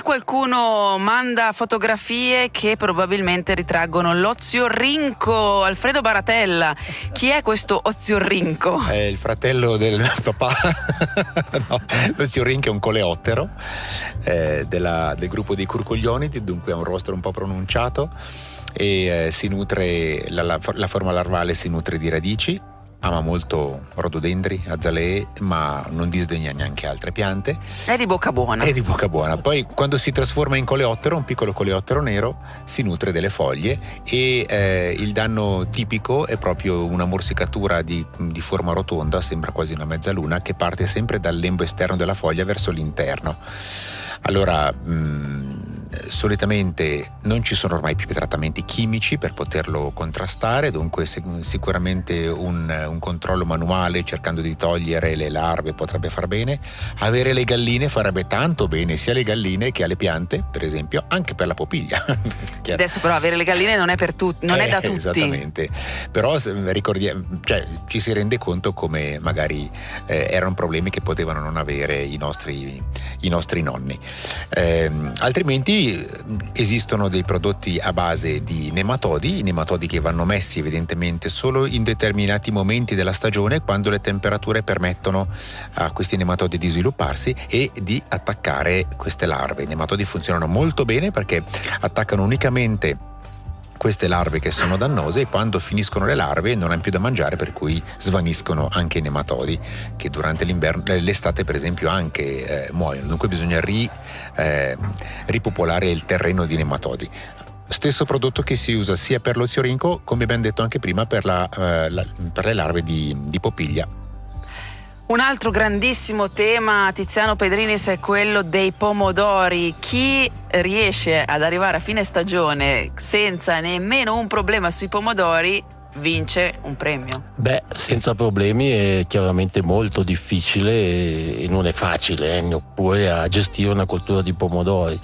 qualcuno manda fotografie che probabilmente ritraggono l'oziorrinco. Alfredo Baratella, chi è questo oziorrinco? È il fratello del papà. No, l'oziorrinco è un coleottero del gruppo dei curcoglionidi, dunque ha un rostro un po' pronunciato e si nutre, la forma larvale si nutre di radici. Ama molto rododendri, azalee, ma non disdegna neanche altre piante. È di bocca buona. È di bocca buona. Poi quando si trasforma in coleottero, un piccolo coleottero nero, si nutre delle foglie e il danno tipico è proprio una morsicatura di forma rotonda, sembra quasi una mezzaluna, che parte sempre dal lembo esterno della foglia verso l'interno. Allora, solitamente non ci sono ormai più trattamenti chimici per poterlo contrastare, dunque sicuramente un controllo manuale cercando di togliere le larve potrebbe far bene. Avere le galline farebbe tanto bene sia alle galline che alle piante, per esempio, anche per la popiglia. Adesso però avere le galline non è per tutti, non è da tutti. Esattamente, però ricordiamo, ci si rende conto come magari erano problemi che potevano non avere i nostri nonni. Altrimenti esistono dei prodotti a base di nematodi, i nematodi che vanno messi evidentemente solo in determinati momenti della stagione, quando le temperature permettono a questi nematodi di svilupparsi e di attaccare queste larve. I nematodi funzionano molto bene perché attaccano unicamente queste larve che sono dannose e quando finiscono le larve non hanno più da mangiare, per cui svaniscono anche i nematodi che durante l'estate per esempio anche muoiono, dunque bisogna ripopolare il terreno di nematodi. Stesso prodotto che si usa sia per l'oziorrinco, come abbiamo detto anche prima, per le larve di popiglia. Un altro grandissimo tema, Tiziano Pedrinis, è quello dei pomodori. Chi riesce ad arrivare a fine stagione senza nemmeno un problema sui pomodori vince un premio. Beh, senza problemi è chiaramente molto difficile e non è facile neppure a gestire una coltura di pomodori.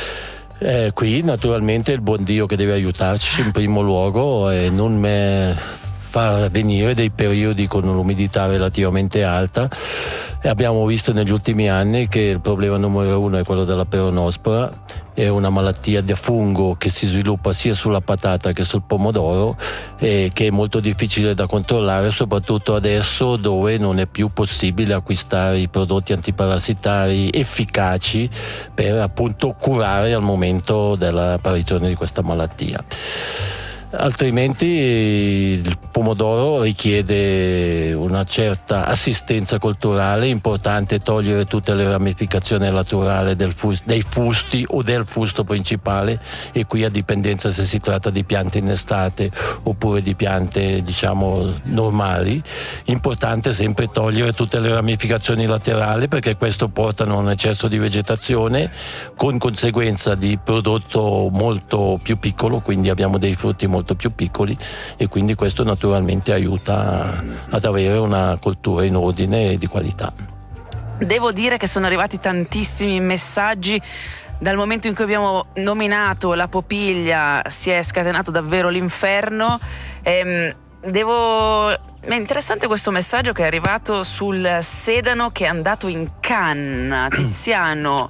Qui naturalmente è il buon Dio che deve aiutarci in primo luogo e non far venire dei periodi con un'umidità relativamente alta. E abbiamo visto negli ultimi anni che il problema numero uno è quello della peronospora, è una malattia da fungo che si sviluppa sia sulla patata che sul pomodoro e che è molto difficile da controllare, soprattutto adesso dove non è più possibile acquistare i prodotti antiparassitari efficaci per appunto curare al momento dell'apparizione di questa malattia. Altrimenti il pomodoro richiede una certa assistenza colturale, è importante togliere tutte le ramificazioni naturali dei fusti o del fusto principale, e qui a dipendenza se si tratta di piante innestate oppure di piante normali. Importante sempre togliere tutte le ramificazioni laterali, perché questo porta a un eccesso di vegetazione con conseguenza di prodotto molto più piccolo, quindi abbiamo dei frutti molto più piccoli e quindi questo naturalmente aiuta ad avere una coltura in ordine e di qualità. Devo dire che sono arrivati tantissimi messaggi. Dal momento in cui abbiamo nominato la popiglia si è scatenato davvero l'inferno. È interessante questo messaggio che è arrivato sul sedano che è andato in canna. Tiziano,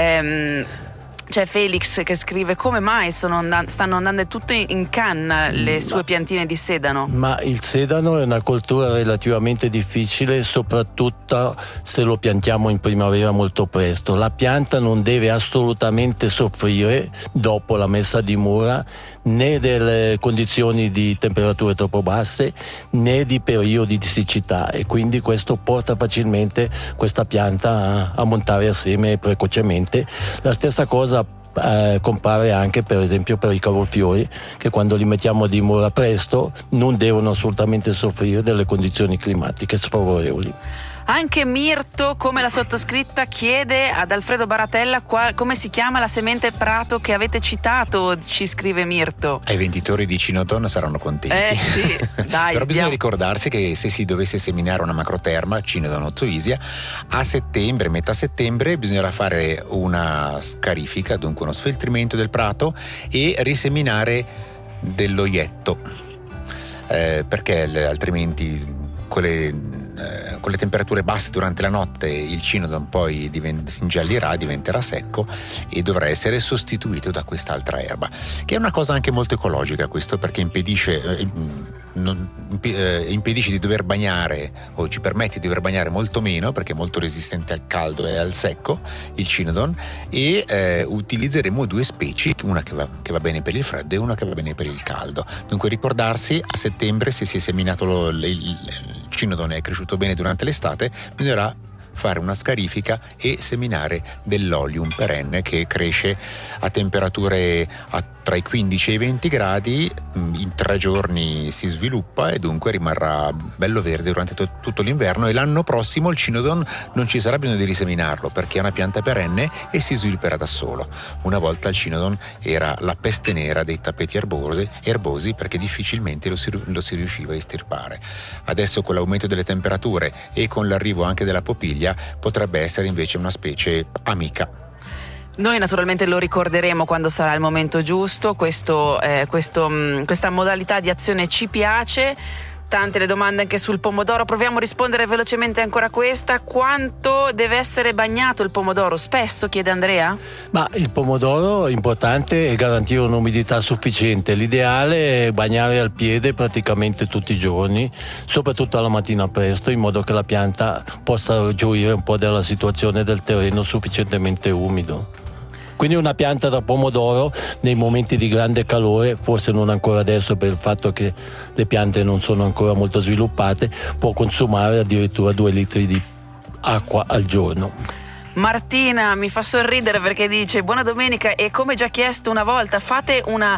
c'è Felix che scrive: come mai stanno andando tutte in canna le sue piantine di sedano? Ma il sedano è una coltura relativamente difficile, soprattutto se lo piantiamo in primavera molto presto. La pianta non deve assolutamente soffrire dopo la messa a dimora né delle condizioni di temperature troppo basse né di periodi di siccità, e quindi questo porta facilmente questa pianta a montare a seme precocemente. La stessa cosa compare anche per esempio per i cavolfiori, che quando li mettiamo a dimora presto non devono assolutamente soffrire delle condizioni climatiche sfavorevoli. Anche Mirto, come la sottoscritta, chiede ad Alfredo Baratella come si chiama la semente prato che avete citato, ci scrive Mirto. I venditori di Cinoton saranno contenti. Sì, dai. Però bisogna ricordarsi che se si dovesse seminare una macroterma, Cinoton ozoisia, a settembre, metà settembre, bisognerà fare una scarifica, dunque uno sfeltrimento del prato e riseminare dell'oietto, perché altrimenti quelle con le temperature basse durante la notte il Cinodon poi si ingiallirà, diventerà secco e dovrà essere sostituito da quest'altra erba, che è una cosa anche molto ecologica, questo, perché impedisce di dover bagnare, o ci permette di dover bagnare molto meno, perché è molto resistente al caldo e al secco il Cinodon, e utilizzeremo due specie, una che va bene per il freddo e una che va bene per il caldo. Dunque ricordarsi, a settembre, se si è seminato il Cinodon e è cresciuto bene durante l'estate, bisognerà fare una scarifica e seminare dell'Olium perenne, che cresce a temperature tra i 15 e i 20 gradi, in 3 giorni si sviluppa e dunque rimarrà bello verde durante tutto l'inverno, e l'anno prossimo il Cinodon non ci sarà bisogno di riseminarlo, perché è una pianta perenne e si svilupperà da solo. Una volta il Cinodon era la peste nera dei tappeti erbosi, perché difficilmente lo si riusciva a estirpare. Adesso, con l'aumento delle temperature e con l'arrivo anche della popiglia, potrebbe essere invece una specie amica. Noi naturalmente lo ricorderemo quando sarà il momento giusto. Questa modalità di azione ci piace. Tante le domande anche sul pomodoro. Proviamo a rispondere velocemente ancora a questa. Quanto deve essere bagnato il pomodoro? Spesso, chiede Andrea? Ma il pomodoro è importante garantire un'umidità sufficiente. L'ideale è bagnare al piede praticamente tutti i giorni, soprattutto alla mattina presto, in modo che la pianta possa gioire un po' della situazione del terreno sufficientemente umido. Quindi una pianta da pomodoro nei momenti di grande calore, forse non ancora adesso per il fatto che le piante non sono ancora molto sviluppate, può consumare addirittura 2 litri di acqua al giorno. Martina mi fa sorridere perché dice: buona domenica, e come già chiesto una volta, fate una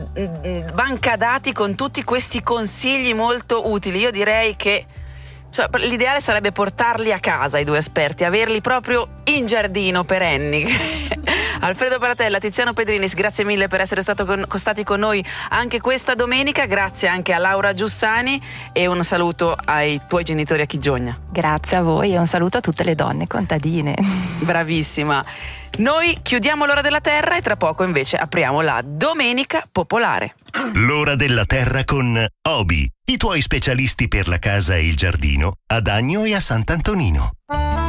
banca dati con tutti questi consigli molto utili. Io direi che l'ideale sarebbe portarli a casa i 2 esperti, averli proprio in giardino perenni. Alfredo Paratella, Tiziano Pedrinis, grazie mille per essere stati con noi anche questa domenica. Grazie anche a Laura Giussani, e un saluto ai tuoi genitori a Chigiogna. Grazie a voi e un saluto a tutte le donne contadine. Bravissima. Noi chiudiamo l'ora della terra e tra poco invece apriamo la Domenica Popolare. L'ora della terra con Obi, i tuoi specialisti per la casa e il giardino ad Agno e a Sant'Antonino.